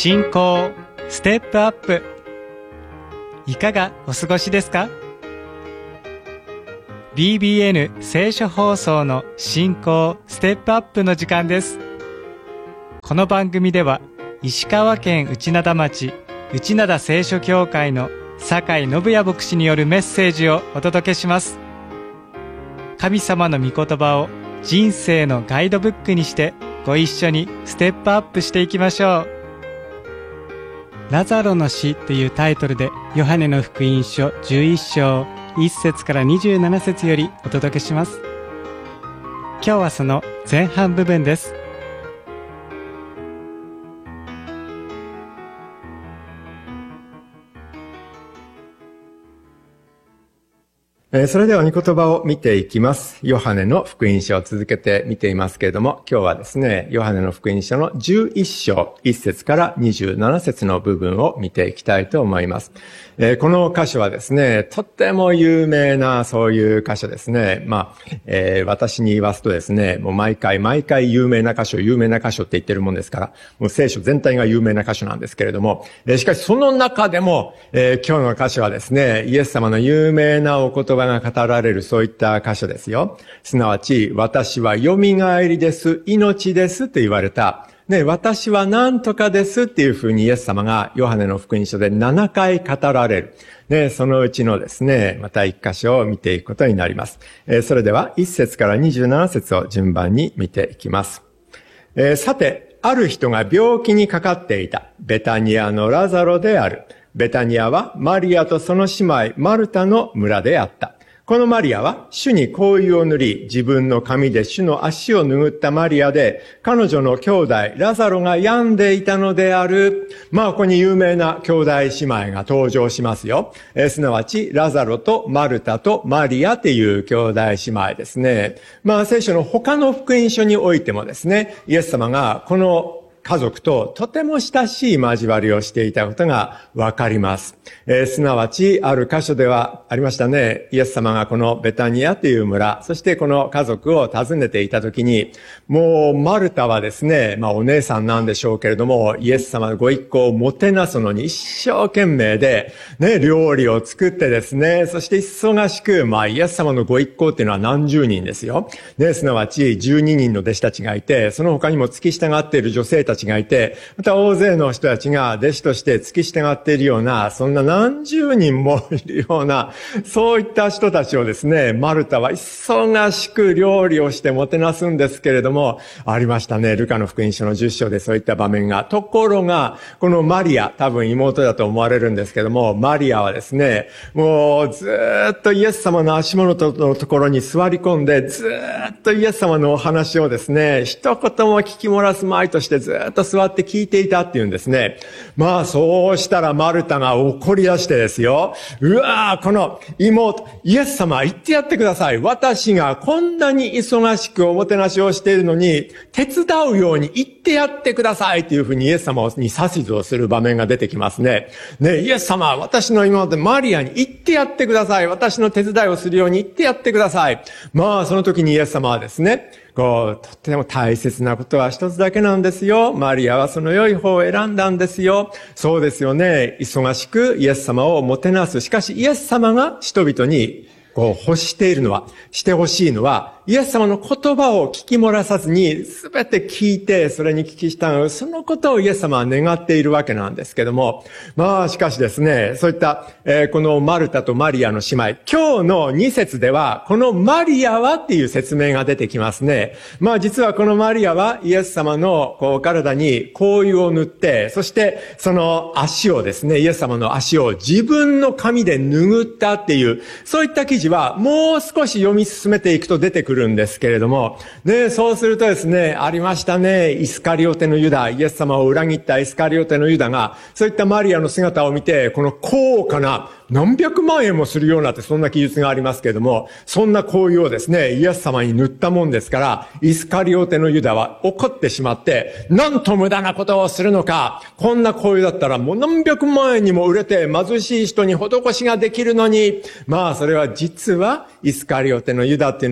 信仰ステップアップ、いかがお過ごしですか？ BBN 聖書放送の信仰ステップアップの時間です。この番組では石川県内灘町内灘聖書教会の酒井信也牧師によるメッセージをお届けします。神様の御言葉を人生のガイドブックにしてご一緒にステップアップしていきましょう。ラザロの死というタイトルでヨハネの福音書11章1節から27節よりお届けします。今日はその前半部分です。 それでは御言葉を見ていきます。ヨハネの福音書を続けて見ていますけれども、今日はですね、ヨハネの福音書の11章1節から27節の部分を見ていきたいと思います。この箇所はですね、とっても有名なそういう箇所ですね。私に言わすとですね、もう毎回有名な箇所って言ってるもんですから、もう聖書全体が有名な箇所なんですけれども、しかしその中でも、今日の箇所はですね、イエス様の有名なお言葉が語られるそういった箇所ですよ。すなわち、私はよみがえりです、命ですと言われた。ね、私は何とかですっていうふうにイエス様がヨハネの福音書で7回語られる。ね、そのうちのですね、また1箇所を見ていくことになります。それでは1節から27節を順番に見ていきます。さて、ある人が病気にかかっていた。ベタニアのラザロである。ベタニアはマリアとその姉妹マルタの村であった。このマリアは主に香油を塗り、自分の髪で主の足を拭ったマリアで、彼女の兄弟ラザロが病んでいたのである。ここに有名な兄弟姉妹が登場しますよ。すなわちラザロとマルタとマリアっていう兄弟姉妹ですね。聖書の他の福音書においてもですね、イエス様がこの家族ととても親しい交わりをしていたことがわかります。すなわち、ある箇所ではありましたね。イエス様がこのベタニアという村、そしてこの家族を訪ねていたときに、もうマルタはですね、お姉さんなんでしょうけれども、イエス様のご一行をもてなすのに一生懸命で、ね、料理を作ってですね、そして忙しく、イエス様のご一行っていうのは何十人ですよ。ね、すなわち12人の弟子たちがいて、その他にも付き従っている女性たちがいて、また大勢の人たちが弟子として付き従っているような、そんな何十人もいるような、そういった人たちをですね、マルタは忙しく料理をしてもてなすんですけれども、ありましたね、ルカの福音書の10章でそういった場面が。ところが、このマリア、多分妹だと思われるんですけども、マリアはですね、もうずーっとイエス様の足元のところに座り込んで、ずーっとイエス様のお話をですね、一言も聞き漏らすまいとしてずーっと座って聞いていたっていうんですね。そうしたらマルタが怒り出してですよ。この妹、イエス様言ってやってください。私がこんなに忙しくおもてなしをしているのに、手伝うように言ってやってくださいというふうにイエス様に指図をする場面が出てきますね。イエス様、私の妹マリアに言ってやってください。私の手伝いをするように言ってやってください。その時にイエス様はですね、とっても大切なことは一つだけなんですよ。マリアはその良い方を選んだんですよ。そうですよね。忙しくイエス様をもてなす。しかしイエス様が人々に欲しているのは、してほしいのは、イエス様の言葉を聞き漏らさずに、すべて聞いて、それに聞き従う、そのことをイエス様は願っているわけなんですけども、しかしですね、そういった、このマルタとマリアの姉妹、今日の2節では、このマリアはっていう説明が出てきますね。実はこのマリアは、イエス様の体に香油を塗って、そしてその足をですね、イエス様の足を自分の髪で拭ったっていう、そういった記事は、もう少し読み進めていくと出てくるんですけれども、そうするとですね、ありましたね、イスカリオテのユダ、イエス様を裏切ったイスカリオテのユダが、そういったマリアの姿を見て、この高価な何百万円もするようなってそんな記述がありますけれども、そんな香油をですね、イエス様に塗ったもんですから、イスカリオテのユダは怒ってしまって、なんと無駄なことをするのか、こんな香油だったらもう何百万円にも売れて貧しい人に施しができるのに、それは実はイスカリオテのユダっていうのは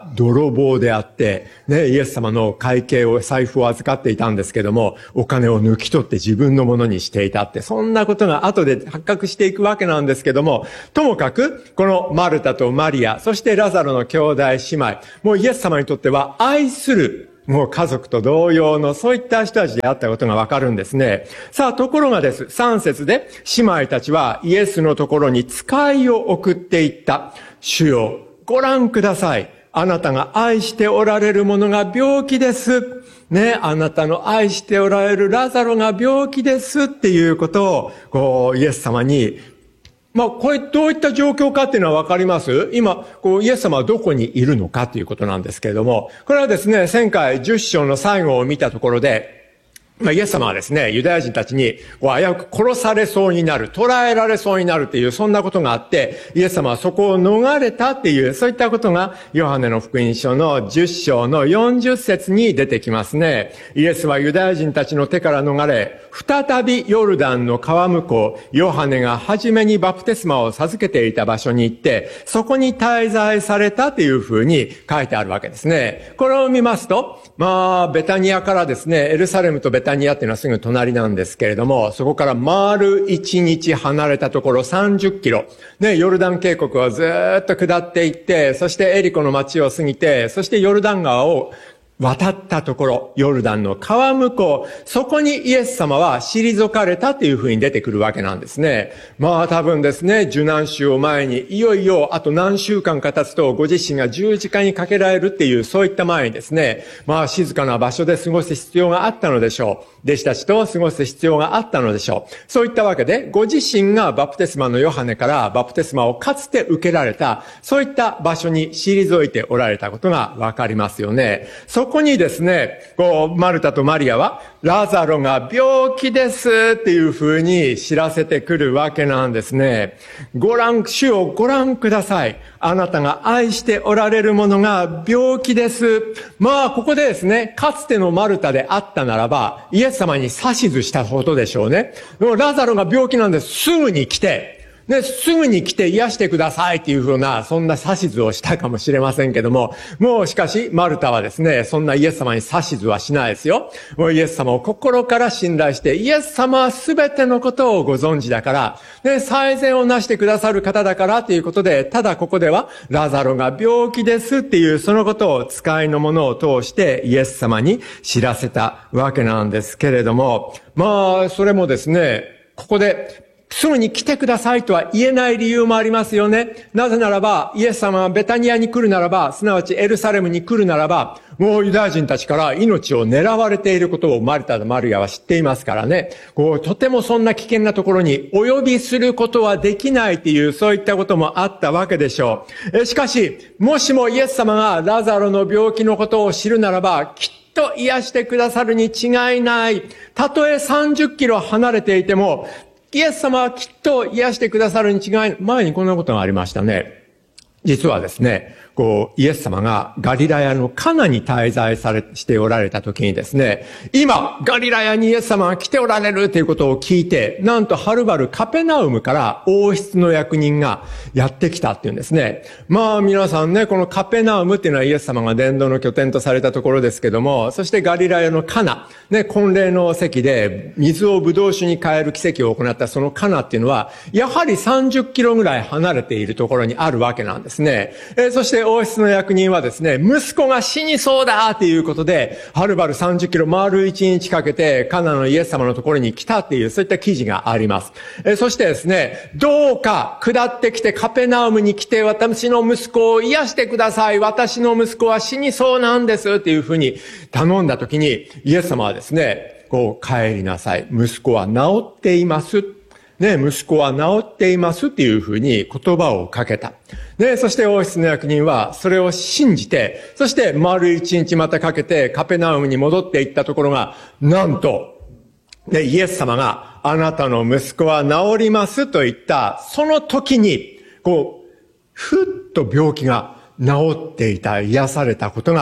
は泥棒であって、ね、イエス様の会計を、財布を預かっていたんですけども、お金を抜き取って自分のものにしていたって、そんなことが後で発覚していくわけなんですけども、ともかく、このマルタとマリア、そしてラザロの兄弟姉妹、もうイエス様にとっては愛する、もう家族と同様のそういった人たちであったことがわかるんですね。さあ、ところがです。3節で姉妹たちはイエスのところに使いを送っていった。主よ、ご覧ください。あなたが愛しておられる者が病気です。ね、あなたの愛しておられるラザロが病気ですっていうことを、イエス様にこれどういった状況かっていうのはわかります？今、イエス様はどこにいるのかということなんですけれども、これはですね、前回10章の最後を見たところで、イエス様はですね、ユダヤ人たちに危うく殺されそうになる、捕らえられそうになるっていう、そんなことがあって、イエス様はそこを逃れたっていう、そういったことが、ヨハネの福音書の10章の40節に出てきますね。イエスはユダヤ人たちの手から逃れ、再びヨルダンの川向こう、ヨハネが初めにバプテスマを授けていた場所に行って、そこに滞在されたというふうに書いてあるわけですね。これを見ますと、ベタニアからですね、エルサレムとベタニアっていうのはすぐ隣なんですけれども、そこから丸1日離れたところ30キロ、ね、ヨルダン渓谷をずっと下っていって、そしてエリコの町を過ぎて、そしてヨルダン川を渡ったところ、ヨルダンの川向こう、そこにイエス様は退かれたというふうに出てくるわけなんですね。多分ですね、受難週を前に、いよいよあと何週間か経つとご自身が十字架にかけられるっていう、そういった前にですね、静かな場所で過ごす必要があったのでしょう。弟子たちと過ごす必要があったのでしょう。そういったわけで、ご自身がバプテスマのヨハネからバプテスマをかつて受けられた、そういった場所に退いておられたことがわかりますよね。そこにですね、マルタとマリアは、ラザロが病気ですっていう風に知らせてくるわけなんですね。主をご覧ください。あなたが愛しておられるものが病気です。ここでですね、かつてのマルタであったならば、イエス様に指図したことでしょうね。ラザロが病気なんです。すぐに来て、すぐに来て癒してくださいっていう風な、そんな指図をしたかもしれませんけども、しかし、マルタはですね、そんなイエス様に指図はしないですよ。イエス様を心から信頼して、イエス様は全てのことをご存知だから、最善をなしてくださる方だからということで、ただここでは、ラザロが病気ですっていう、そのことを使いのものを通してイエス様に知らせたわけなんですけれども、それもですね、ここですぐに来てくださいとは言えない理由もありますよね。なぜならば、イエス様がベタニアに来るならば、すなわちエルサレムに来るならば、もうユダヤ人たちから命を狙われていることをマルタとマリアは知っていますからね。とてもそんな危険なところにお呼びすることはできないという、そういったこともあったわけでしょう。しかし、もしもイエス様がラザロの病気のことを知るならば、きっと癒してくださるに違いない。たとえ30キロ離れていても、イエス様はきっと癒してくださるに違いない。前にこんなことがありましたね。実はですね、イエス様がガリラヤのカナに滞在しておられた時にですね、今、ガリラヤにイエス様が来ておられるということを聞いて、なんとはるばるカペナウムから王室の役人がやってきたっていうんですね。皆さんね、このカペナウムっていうのはイエス様が伝道の拠点とされたところですけども、そしてガリラヤのカナ、婚礼の席で水をブドウ酒に変える奇跡を行ったそのカナっていうのは、やはり30キロぐらい離れているところにあるわけなんですね。そして王室の役人はですね、息子が死にそうだということで、はるばる30キロ丸1日かけてカナのイエス様のところに来たっていう、そういった記事があります。そしてですね、どうか下ってきてカペナウムに来て私の息子を癒してください。私の息子は死にそうなんですっていうふうに頼んだときに、イエス様はですね、帰りなさい。息子は治っています。息子は治っていますっていうふうに言葉をかけた。そして王室の役人はそれを信じて、そして丸1日またかけてカペナウムに戻っていったところが、なんと、イエス様があなたの息子は治りますと言った、その時に、ふっと病気が治っていた、癒されたことが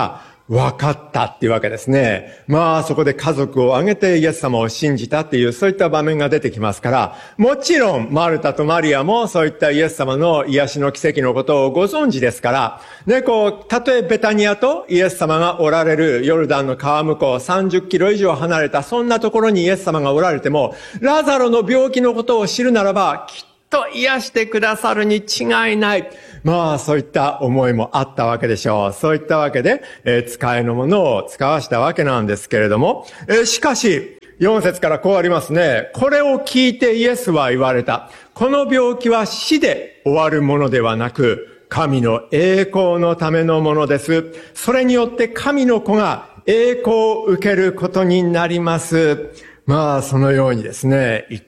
分かったっていうわけですね。そこで家族を挙げてイエス様を信じたっていう、そういった場面が出てきますから、もちろんマルタとマリアもそういったイエス様の癒しの奇跡のことをご存知ですから、たとえベタニアとイエス様がおられるヨルダンの川向こう30キロ以上離れたそんなところにイエス様がおられても、ラザロの病気のことを知るならば、きっと癒してくださるに違いない。そういった思いもあったわけでしょう。そういったわけで、使いのものを使わしたわけなんですけれども、しかし、4節からこうありますね。これを聞いてイエスは言われた。この病気は死で終わるものではなく、神の栄光のためのものです。それによって神の子が栄光を受けることになります。そのようにですね、言った。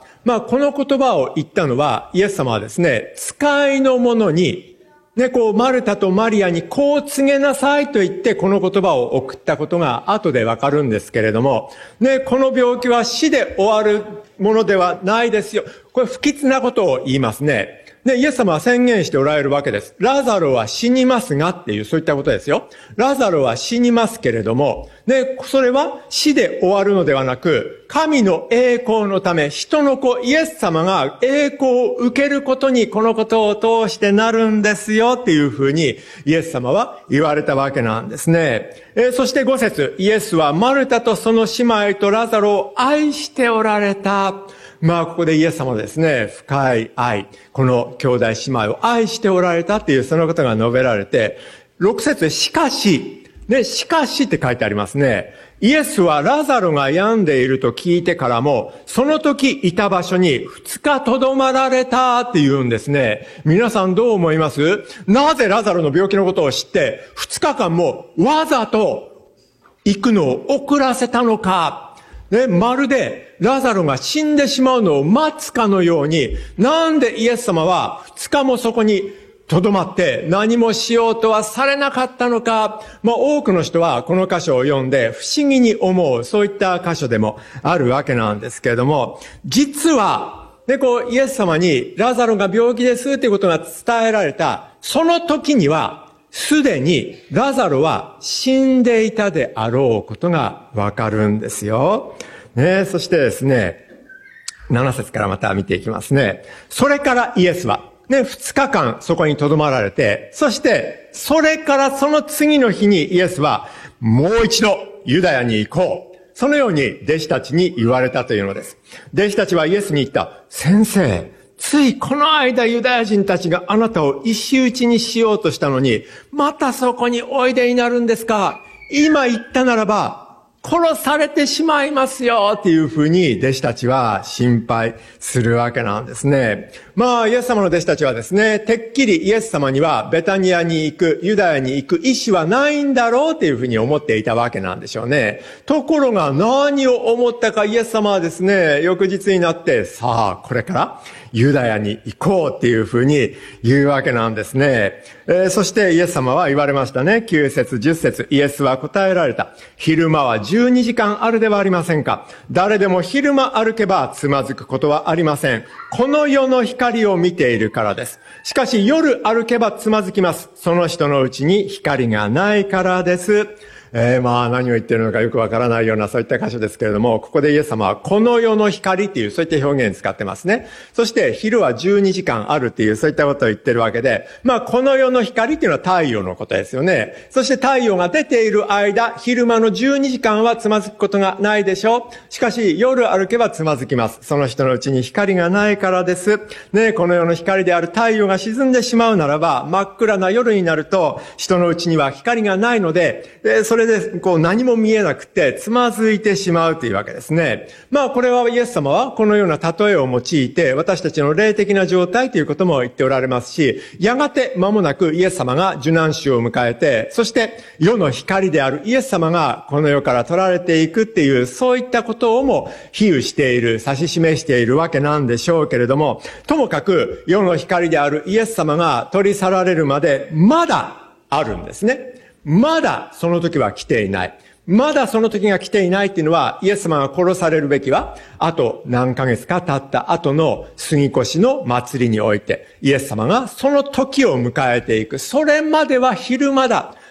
この言葉を言ったのは、イエス様はですね、使いの者に、マルタとマリアにこう告げなさいと言って、この言葉を送ったことが後でわかるんですけれども、この病気は死で終わるものではないですよ。これ不吉なことを言いますね。イエス様は宣言しておられるわけです。ラザロは死にますがっていう、そういったことですよ。ラザロは死にますけれども、それは死で終わるのではなく、神の栄光のため、人の子イエス様が栄光を受けることにこのことを通してなるんですよっていうふうにイエス様は言われたわけなんですね。そして5節、イエスはマルタとその姉妹とラザロを愛しておられた。ここでイエス様はですね、深い愛、この兄弟姉妹を愛しておられたっていうそのことが述べられて、6節しかしって書いてありますね。イエスはラザロが病んでいると聞いてからも、その時いた場所に2日とどまられたって言うんですね。皆さんどう思います？なぜラザロの病気のことを知って、2日間もわざと行くのを遅らせたのか。まるでラザロが死んでしまうのを待つかのように、なんでイエス様は2日もそこに留まって何もしようとはされなかったのか。多くの人はこの箇所を読んで不思議に思う、そういった箇所でもあるわけなんですけれども、実は、イエス様にラザロが病気ですっていうことが伝えられた、その時には、すでにラザロは死んでいたであろうことがわかるんですよ。そしてですね、7節からまた見ていきますね。それからイエスは、2日間そこに留まられて、そして、それからその次の日にイエスは、もう一度ユダヤに行こう。そのように弟子たちに言われたというのです。弟子たちはイエスに言った。先生、ついこの間ユダヤ人たちがあなたを石打ちにしようとしたのに、またそこにおいでになるんですか？今言ったならば、殺されてしまいますよっていうふうに弟子たちは心配するわけなんですね。イエス様の弟子たちはですね、てっきりイエス様にはベタニアに行く、ユダヤに行く意思はないんだろうっていうふうに思っていたわけなんでしょうね。ところが何を思ったかイエス様はですね、翌日になって、さあ、これからユダヤに行こうっていうふうに言うわけなんですね。そしてイエス様は言われましたね。9節10節イエスは答えられた。昼間は12時間あるではありませんか。誰でも昼間歩けばつまずくことはありません。この世の光を見ているからです。しかし夜歩けばつまずきます。その人のうちに光がないからです。何を言ってるのかよくわからないようなそういった箇所ですけれども、ここでイエス様はこの世の光っていうそういった表現を使ってますね。そして昼は12時間あるっていうそういったことを言ってるわけで、この世の光っていうのは太陽のことですよね。そして太陽が出ている間、昼間の12時間はつまずくことがないでしょう。しかし夜歩けばつまずきます。その人のうちに光がないからです。この世の光である太陽が沈んでしまうならば、真っ暗な夜になると人のうちには光がないので、それで何も見えなくてつまずいてしまうというわけですね。これはイエス様はこのような例えを用いて私たちの霊的な状態ということも言っておられますし、やがて間もなくイエス様が受難週を迎えて、そして世の光であるイエス様がこの世から取られていくっていう、そういったことをも比喩している、指し示しているわけなんでしょうけれども、ともかく世の光であるイエス様が取り去られるまでまだあるんですね。まだその時は来ていない。まだその時が来ていないっていうのは、イエス様が殺されるべきは、あと何ヶ月か経った後の杉越の祭りにおいて、イエス様がその時を迎えていく。それまでは昼間だ。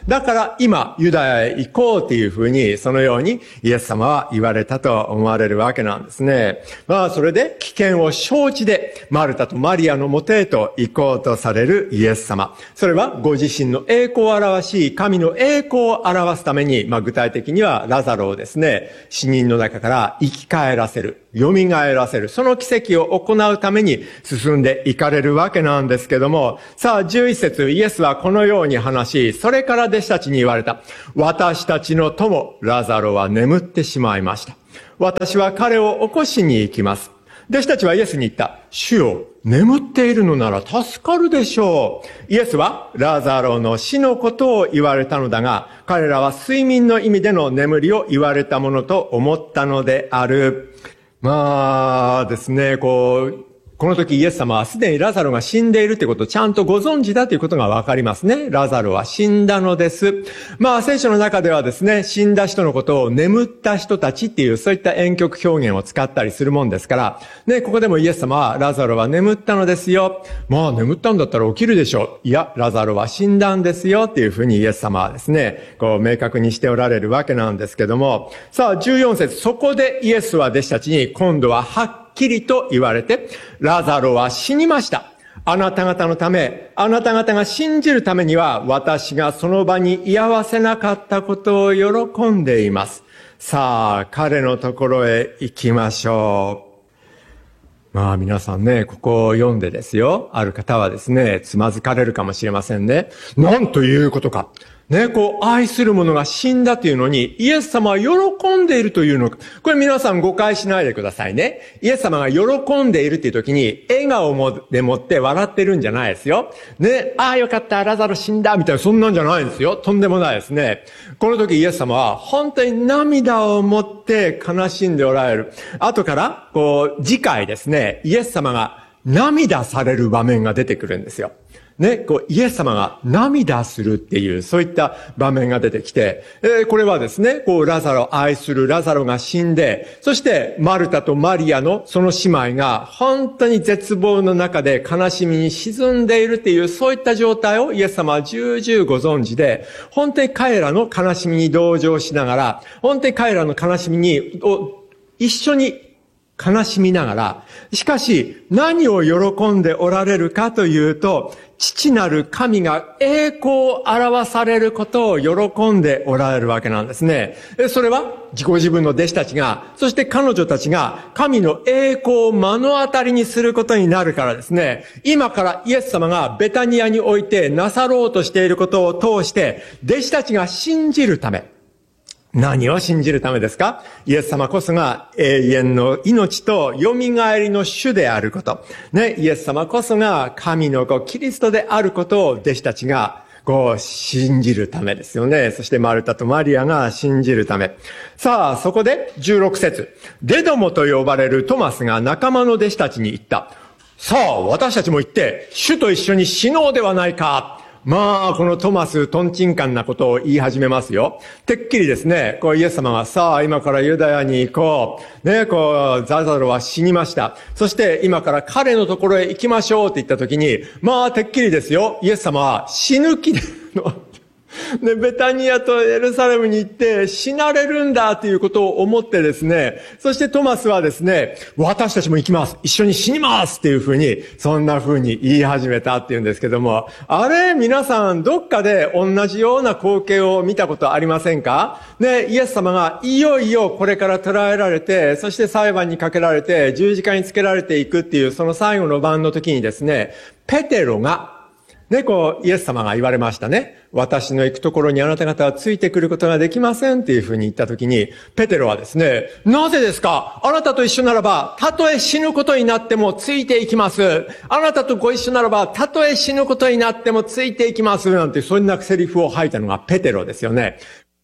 だから今、ユダヤへ行こうっていうふうに、そのようにイエス様は言われたと思われるわけなんですね。それで危険を承知で、マルタとマリアのもとへと行こうとされるイエス様。それはご自身の栄光を表し、神の栄光を表すために、具体的にはラザロをですね、死人の中から生き返らせる。蘇らせる。その奇跡を行うために進んでいかれるわけなんですけども、さあ11節、イエスはこのように話し、それから弟子たちに言われた。私たちの友、ラザロは眠ってしまいました。私は彼を起こしに行きます。弟子たちはイエスに言った。主よ、眠っているのなら助かるでしょう。イエスはラザロの死のことを言われたのだが、彼らは睡眠の意味での眠りを言われたものと思ったのである。ですね、この時イエス様はすでにラザロが死んでいるということをちゃんとご存知だということがわかりますね。ラザロは死んだのです。聖書の中ではですね、死んだ人のことを眠った人たちっていうそういった婉曲表現を使ったりするもんですから、ね、ここでもイエス様はラザロは眠ったのですよ。眠ったんだったら起きるでしょう。いや、ラザロは死んだんですよっていうふうにイエス様はですね、明確にしておられるわけなんですけども、さあ14節、そこでイエスは弟子たちに今度ははっきりと言われて、ラザロは死にました。あなた方のため、あなた方が信じるためには、私がその場に居合わせなかったことを喜んでいます。さあ、彼のところへ行きましょう。皆さんね、ここを読んでですよ、ある方はですね、つまずかれるかもしれませんね。なんということか。ね、愛する者が死んだというのに、イエス様は喜んでいるというのか。これ皆さん誤解しないでくださいね。イエス様が喜んでいるっていう時に、笑顔でもって笑ってるんじゃないですよ。ね、よかった、ラザロ死んだ、みたいな、そんなんじゃないんですよ。とんでもないですね。この時イエス様は、本当に涙を持って悲しんでおられる。後から、次回ですね、イエス様が涙される場面が出てくるんですよ。ね、イエス様が涙するっていう、そういった場面が出てきて、これはですね、愛するラザロが死んで、そしてマルタとマリアのその姉妹が本当に絶望の中で悲しみに沈んでいるっていう、そういった状態をイエス様は重々ご存知で、本当に彼らの悲しみに同情しながら、本当に彼らの悲しみに、一緒に悲しみながら、しかし何を喜んでおられるかというと、父なる神が栄光を表されることを喜んでおられるわけなんですね。それはご自分の弟子たちが、そして彼女たちが神の栄光を目の当たりにすることになるからですね。今からイエス様がベタニアにおいてなさろうとしていることを通して、弟子たちが信じるため、何を信じるためですか？イエス様こそが永遠の命と蘇りの主であること。ね、イエス様こそが神の子、キリストであることを弟子たちが信じるためですよね。そしてマルタとマリアが信じるため。さあ、そこで16節。デドモと呼ばれるトマスが仲間の弟子たちに言った。さあ、私たちも行って、主と一緒に死のうではないか。このトマス、トンチンカンなことを言い始めますよ。てっきりですね、イエス様が、さあ、今からユダヤに行こう。ね、ラザロは死にました。そして、今から彼のところへ行きましょうって言った時に、てっきりですよ、イエス様は死ぬ気でね、ベタニアとエルサレムに行って死なれるんだということを思ってですね、そしてトマスはですね、私たちも行きます、一緒に死にますっていうふうに、そんなふうに言い始めたっていうんですけども、皆さんどっかで同じような光景を見たことありませんか？ね、イエス様がいよいよこれから捕らえられて、そして裁判にかけられて、十字架につけられていくっていう、その最後の晩の時にですね、ペテロがね、イエス様が言われましたね。私の行くところにあなた方はついてくることができませんっていうふうに言ったときに、ペテロはですね、なぜですか？あなたと一緒ならば、たとえ死ぬことになってもついていきます。あなたとご一緒ならば、たとえ死ぬことになってもついていきます。なんて、そんなセリフを吐いたのがペテロですよね。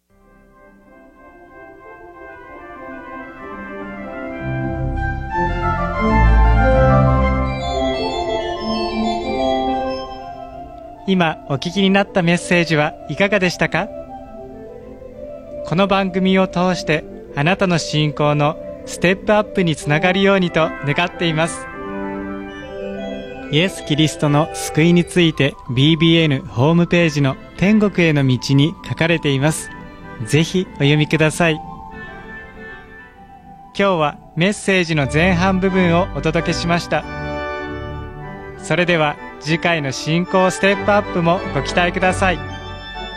今お聞きになったメッセージはいかがでしたか？この番組を通してあなたの信仰のステップアップにつながるようにと願っています。イエス・キリストの救いについて BBN ホームページの天国への道に書かれています。ぜひお読みください。今日はメッセージの前半部分をお届けしました。それでは次回の信仰ステップアップもご期待ください。